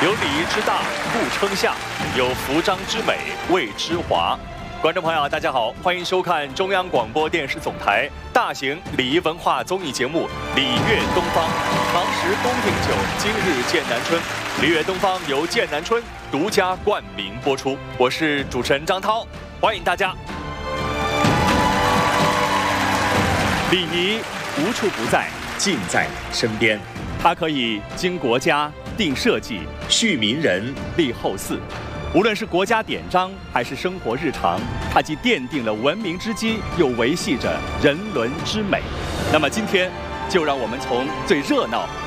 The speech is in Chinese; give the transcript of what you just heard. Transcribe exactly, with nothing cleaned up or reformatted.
有礼仪之大，不称下；有服装之美，谓之华。观众朋友，大家好，欢迎收看中央广播电视总台大型礼仪文化综艺节目《礼乐东方》。唐时宫廷酒，今日剑南春。礼乐东方由剑南春独家冠名播出。我是主持人张涛，欢迎大家。礼仪无处不在，尽在身边。它可以经国家定社稷，恤民人，立后嗣。无论是国家典章还是生活日常，它既奠定了文明之基，又维系着人伦之美。那么今天，就让我们从最热闹